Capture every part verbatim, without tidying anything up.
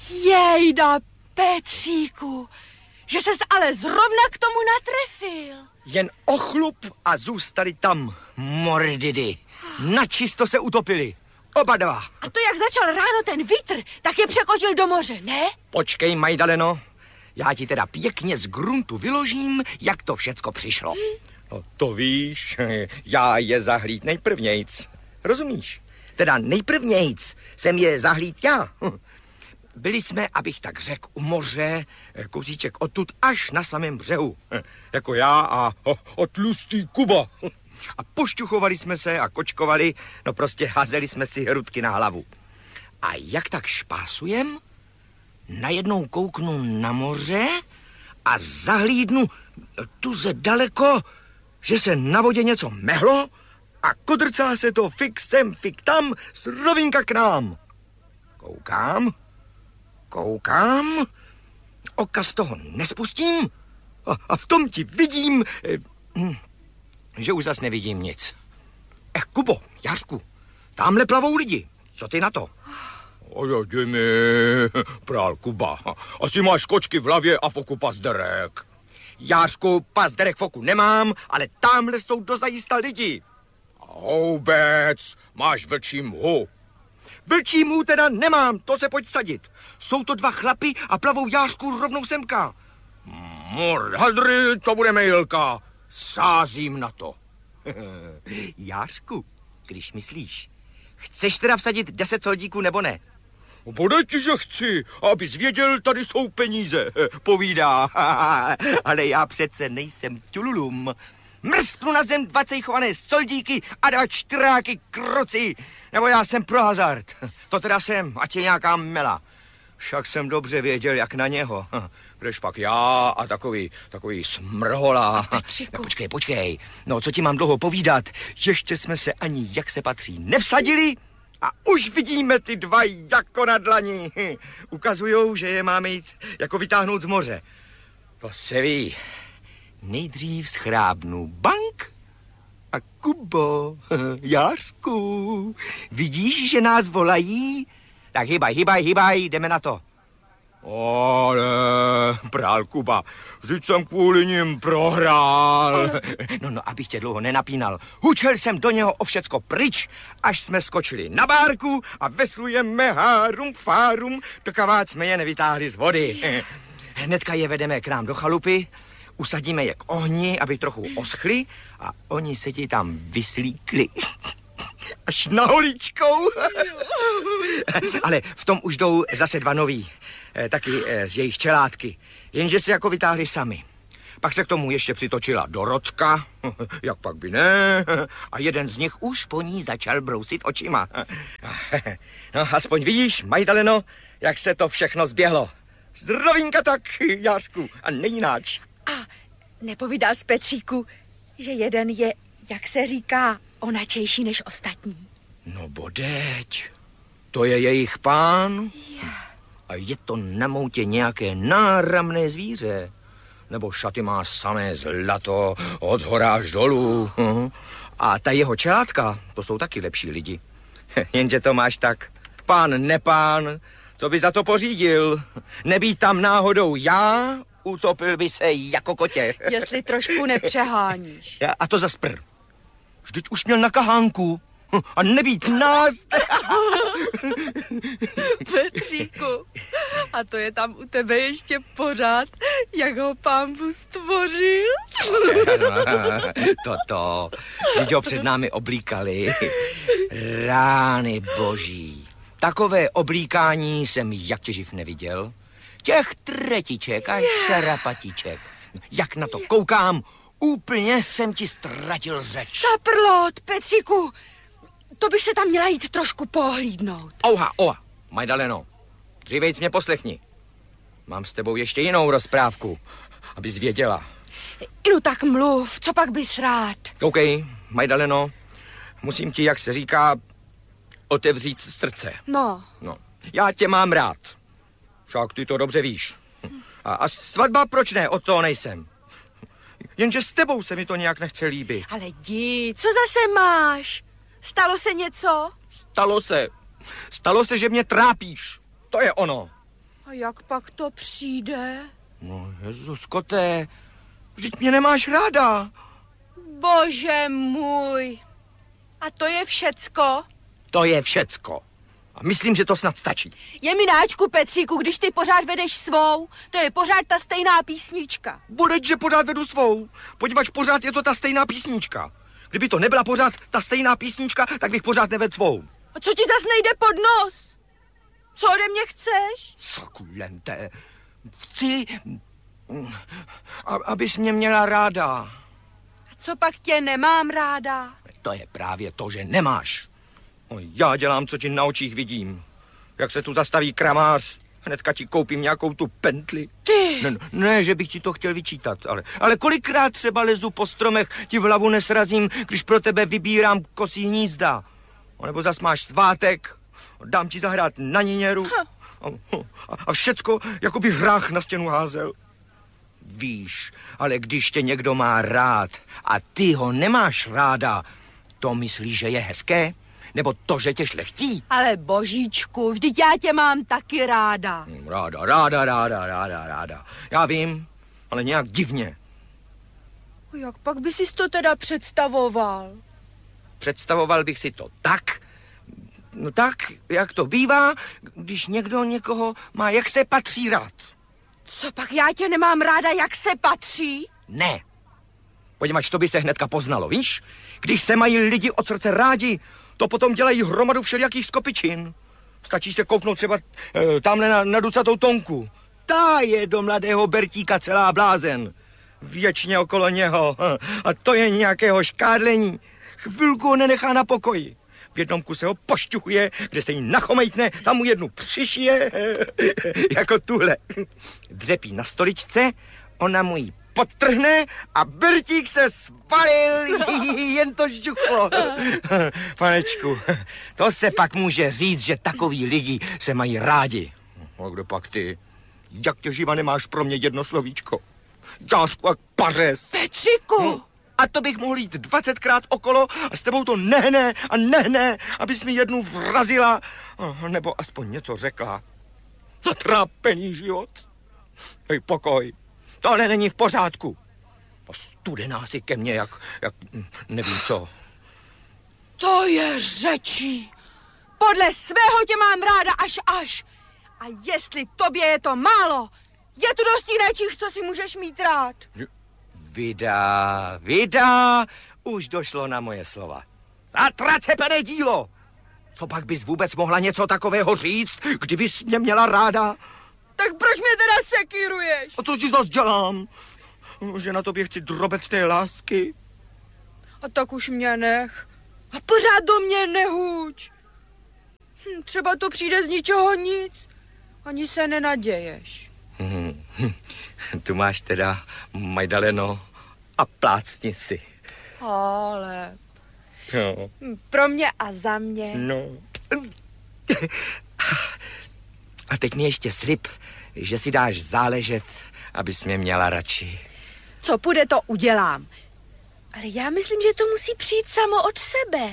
Jejda, Petříku, že ses ale zrovna k tomu natrefil. Jen ochlup a zůstali tam mordidy. Načisto se utopili. Oba dva. A to, jak začal ráno ten vítr, tak je překotil do moře, ne? Počkej, Majdaleno, já ti teda pěkně z gruntu vyložím, jak to všecko přišlo. Hmm. No to víš, já je zahlíd nejprvnějc. Rozumíš? Teda nejprvnějc jsem je zahlíd já. Byli jsme, abych tak řekl, u moře, kousíček odtud až na samém břehu. Jako já a o, tlustý Kuba. A pošťuchovali jsme se a kočkovali, no prostě házeli jsme si hrudky na hlavu. A jak tak špásujem, najednou kouknu na moře a zahlídnu tuze daleko, že se na vodě něco mehlo a kodrcá se to fik sem, fik tam, z rovinka k nám. Koukám, koukám, oka z toho nespustím a, a v tom ti vidím, eh, hm, že už zas nevidím nic. Eh, Kubo, Jářku, tamhle plavou lidi, co ty na to? Ojej mi, prál Kuba, asi máš kočky v hlavě a foku pazderek. Jářku, pazderek foku nemám, ale tamhle jsou dozajista lidi. Houbec, máš vlčí mhu. Vlčí mhu teda nemám, to se pojď sadit. Jsou to dva chlapy a plavou, Jářku, rovnou semka. Mordhadry, to bude mejlka. Sázím na to. Jářku, když myslíš, chceš teda vsadit deset soldíků nebo ne? Bude ti, že chci, abys věděl, tady jsou peníze. Povídá, ale já přece nejsem tululum. Mrsknu na zem dva cejchované soldíky a dva čtyráky kroci. Nebo já jsem pro hazard. To teda jsem, ať je nějaká mela. Však jsem dobře věděl, jak na něho. Kdež pak já a takový, takový smrhola. No, počkej, počkej. No, co ti mám dlouho povídat? Ještě jsme se ani, jak se patří, nevsadili a už vidíme ty dva jako na dlani. Ukazujou, že je máme jít jako vytáhnout z moře. To se ví. Nejdřív schrábnu bank a Kubo, Jářku, vidíš, že nás volají? Tak hybaj, hybaj, hybaj, jdeme na to. Ale, prál Kuba, vždyť jsem kvůli ním prohrál. No, no, abych tě dlouho nenapínal. Hučel jsem do něho o všecko pryč, až jsme skočili na bárku a veslujeme hárum fárum, dokavát jsme je nevytáhli z vody. Hnedka je vedeme k nám do chalupy, usadíme je k ohni, aby trochu oschli a oni se ti tam vyslíkli. Až na holičkou. Ale v tom už jdou zase dva noví, taky z jejich čelátky, jenže se jako vytáhli sami. Pak se k tomu ještě přitočila Dorotka, jak pak by ne, a jeden z nich už po ní začal brousit očima. No, aspoň vidíš, Majdaleno, jak se to všechno zběhlo. Zdrovinka tak, Jářku, a nejináč. A nepovídal z Petříku, že jeden je, jak se říká, onačejší než ostatní. No bodeď, to je jejich pán. A je to na moutě nějaké náramné zvíře. Nebo šaty má samé zlato od zhora až dolů. A ta jeho čelátka, to jsou taky lepší lidi. Jenže to máš tak, pán nepán, co by za to pořídil? Nebýt tam náhodou já, utopil by se jako kotě. Jestli trošku nepřeháníš. A to zas prr. Vždyť už měl na kahánku. A nebýt nás. Petříku, a to je tam u tebe ještě pořád, jak ho pán Bůh stvořil? Toto, vždyť ho před námi oblíkali. Rány boží. Takové oblíkání jsem jak tě živ neviděl. Těch tretiček a šarapatiček. Jak na to koukám, úplně jsem ti ztratil řeč. Saprlot, Petříku, to bych se tam měla jít trošku pohlídnout. Ouha, oha, Majdaleno, dřívejc mě poslechni. Mám s tebou ještě jinou rozprávku, abys věděla. No tak mluv, co pak bys rád? Koukej, Majdaleno, musím ti, jak se říká, otevřít srdce. No. No, já tě mám rád. Však ty to dobře víš. A, a svatba proč ne, od toho nejsem. Jenže s tebou se mi to nějak nechce líbit. Ale jdi, co zase máš? Stalo se něco? Stalo se. Stalo se, že mě trápíš. To je ono. A jak pak to přijde? No, Jezuskoté, vždyť mě nemáš ráda. Bože můj. A to je všecko? To je všecko. A myslím, že to snad stačí. Je mináčku, Petříku, když ty pořád vedeš svou, to je pořád ta stejná písnička. Budeť, že pořád vedu svou. Podívač, pořád je to ta stejná písnička. Kdyby to nebyla pořád ta stejná písnička, tak bych pořád nevedl svou. A co ti zas nejde pod nos? Co ode mě chceš? Sakulente. Chci, a- abys mě měla ráda. A co pak tě nemám ráda? To je právě to, že nemáš. No, já dělám, co ti na očích vidím. Jak se tu zastaví kramář, hnedka ti koupím nějakou tu pentli. Ty! Ne, ne, že bych ti to chtěl vyčítat, ale, ale kolikrát třeba lezu po stromech, ti v hlavu nesrazím, když pro tebe vybírám kosí hnízda. A nebo zas máš svátek, dám ti zahrát na niněru. A, a, a všecko, jako by hrách na stěnu házel. Víš, ale když tě někdo má rád a ty ho nemáš ráda, to myslíš, že je hezké? Nebo to, že tě šlechtí? Ale božíčku, vždyť já tě mám taky ráda. Ráda, ráda, ráda, ráda, ráda. Já vím, ale nějak divně. A jak pak by sis to teda představoval? Představoval bych si to tak, no tak, jak to bývá, když někdo někoho má, jak se patří rád. Co pak já tě nemám ráda, jak se patří? Ne. Poněvadž to by se hnedka poznalo, víš? Když se mají lidi od srdce rádi, to potom dělají hromadu všelijakých skopičin. Stačí se kouknout třeba e, tamhle na, na ducatou Tonku. Ta je do mladého Bertíka celá blázen. Věčně okolo něho. A to je nějakého škádlení. Chvilku ho nenechá na pokoji. V jednom kuse ho pošťuchuje, kde se jí nachomejtne, tam mu jednu přišije, jako tuhle. Dřepí na stoličce, ona mu ji podtrhne a Bertík se spalil, jen to žduchlo. Panečku, to se pak může říct, že takoví lidi se mají rádi. A kdo pak ty? Jak tě živa nemáš pro mě jedno slovíčko? Dášku jak pařez. Petříku! Hm. A to bych mohl jít dvacetkrát okolo a s tebou to nehne a nehne, abys mi jednu vrazila, nebo aspoň něco řekla. Zatrápený život. Dej pokoj. Tohle není v pořádku. A studená si ke mně, jak, jak nevím co. To je řečí. Podle svého tě mám ráda až až. A jestli tobě je to málo, je tu dost jiných, co si můžeš mít rád. Vida, vida, už došlo na moje slova. A tracepené dílo. Co pak bys vůbec mohla něco takového říct, kdybys mě měla ráda? Tak proč mě teda sekíruješ? A co ti zas dělám? Že na tobě chci drobet té lásky? A tak už mě nech. A pořád do mě nehuč. Hm, třeba to přijde z ničeho nic. Ani se nenaděješ. Hmm, tu máš teda, Majdaleno, a plácni si. Ale No. pro mě a za mě. No. A teď mi ještě slib, že si dáš záležet, abys mě měla radši. Co půjde, to udělám. Ale já myslím, že to musí přijít samo od sebe.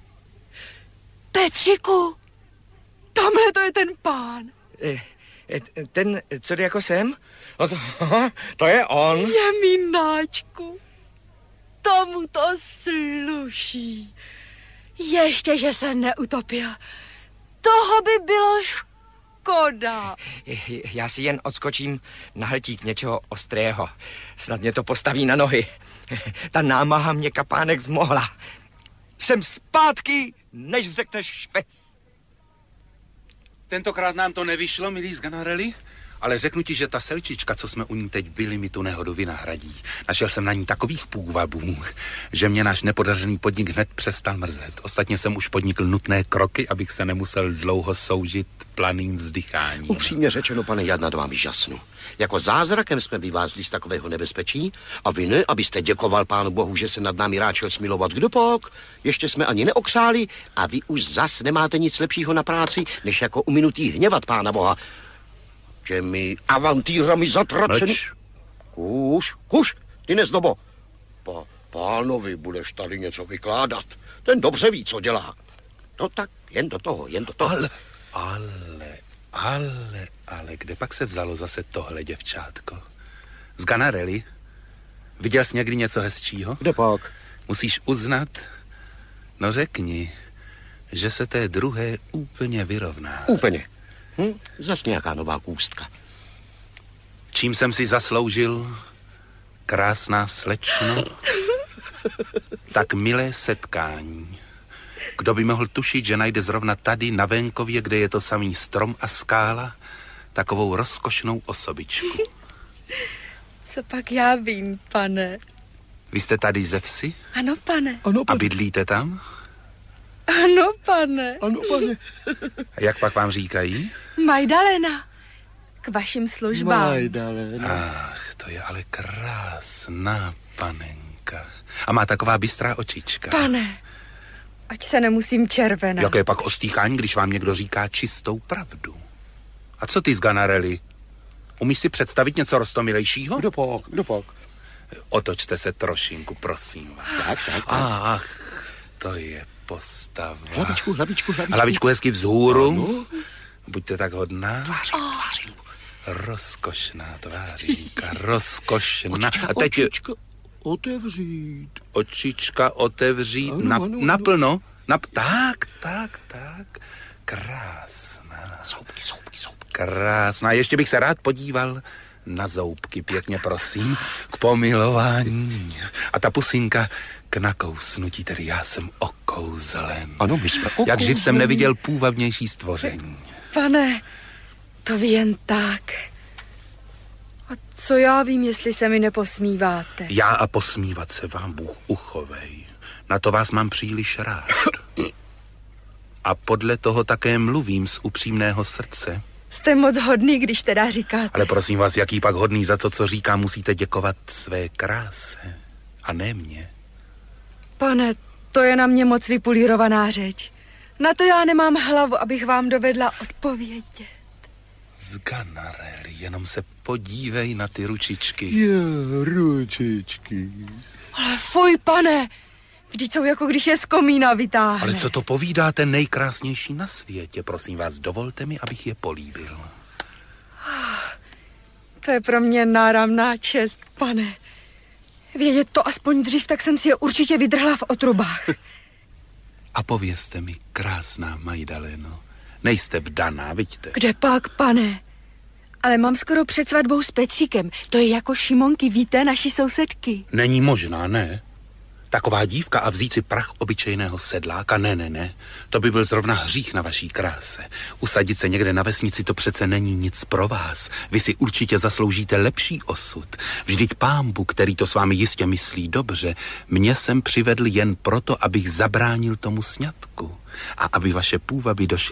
Petříku, tamhle to je ten pán. E, e, ten, co jde jako sem? No to, to je on. Je mináčku. Tomu to sluší. Ještě, že se neutopil. Toho by bylo škoda. Já si jen odskočím na hltík něčeho ostrého. Snad mě to postaví na nohy. Ta námaha mě kapánek zmohla. Jsem zpátky, než řekneš švec. Tentokrát nám to nevyšlo, milí Sganarelli, ale řeknu ti, že ta selčička, co jsme u ní teď byli, mi tu nehodu vynahradí. Našel jsem na ní takových půvabů, že mě náš nepodařený podnik hned přestal mrzet. Ostatně jsem už podnikl nutné kroky, abych se nemusel dlouho soužit planým vzdycháním. Upřímně řečeno, pane, já nad vámi žasnu. Jako zázrakem jsme vyvázli z takového nebezpečí a vy ne, abyste děkoval Pánu Bohu, že se nad námi ráčel smilovat. Kdo pak? Ještě jsme ani neokřáli a vy už zas nemáte nic lepšího na práci, než jako u minutí hněvat Pána Boha. Těmi avantýrami zatracený... Mlč. Kuš, kuš, ty nezdobo. Pa, pánovi budeš tady něco vykládat. Ten dobře ví, co dělá. No tak, jen do toho, jen do toho. Ale, ale, ale, Ale kde pak se vzalo zase tohle děvčátko? Z Ganarelli? Viděl jsi někdy něco hezčího? Kde pak? Musíš uznat, no řekni, že se té druhé úplně vyrovná. Úplně. Hm? Zas nějaká nová kůstka. Čím jsem si zasloužil, krásná slečno, tak milé setkání. Kdo by mohl tušit, že najde zrovna tady na venkově, kde je to samý strom a skála, takovou rozkošnou osobičku. Co pak já vím, pane? Vy jste tady ze vsi? Ano, pane. Ano, A pane. bydlíte tam? Ano, pane. Ano, pane. A jak pak vám říkají? Majdalena. K vašim službám. Majdalena. Ach, to je ale krásná panenka. A má taková bystrá očička. Pane, ať se nemusím červenat. Jaké pak ostýchání, když vám někdo říká čistou pravdu? A co ty z Ganarelli? Umíš si představit něco roztomilejšího? Kdo pak? Kdo pak? Otočte se trošinku, prosím vás. Tak, tak, tak. Ach, to je postava. Hlavičku, hlavičku, hlavičku. Hlavičku hezky vzhůru. Ano. Buďte tak hodná. Tvářinku, tvářinku. Rozkošná tvářínka, rozkošná. Očička, A teď očička otevřít. očička otevřít Ano, na, ano, ano. naplno. Nap, tak, tak, tak. Krásná. Zoubky, zoubky, zoubky. Krásná. Ještě bych se rád podíval na zoubky, pěkně prosím, k pomilování. A ta pusinka k nakousnutí, tedy já jsem okouzlen. Ano, my jsme Jak okouzlení. živ jsem neviděl půvabnější stvoření. Pane, to ví jen tak. A co já vím, jestli se mi neposmíváte? Já a posmívat se vám Bůh uchovej. Na to vás mám příliš rád. A podle toho také mluvím z upřímného srdce. Jste moc hodný, když teda říkáte. Ale prosím vás, jaký pak hodný za to, co říká, musíte děkovat své kráse. A ne mě. Pane, to je na mě moc vypulírovaná řeč. Na to já nemám hlavu, abych vám dovedla odpovědět. Z Ganarelli, jenom se podívej na ty ručičky. Je, ručičky. Ale fuj, pane, vždyť jsou jako když je z komína vytáhne. Ale co to povídáte nejkrásnější na světě? Prosím vás, dovolte mi, abych je políbil. To je pro mě náramná čest, pane. Vědět to aspoň dřív, tak jsem si je určitě vydrhla v otrubách. A povězte mi, krásná Majdaleno, nejste vdaná, vidíte? Kde pak, pane? Ale mám skoro před svatbou s Petříkem. To je jako Šimonky, víte, naší sousedky. Není možná, ne? Taková dívka a vzít si prach obyčejného sedláka, ne, ne, ne. To by byl zrovna hřích na vaší kráse. Usadit se někde na vesnici, to přece není nic pro vás. Vy si určitě zasloužíte lepší osud. Vždyť Pánbu, který to s vámi jistě myslí dobře, mě sem přivedl jen proto, abych zabránil tomu sňatku. A aby vaše půvaby došly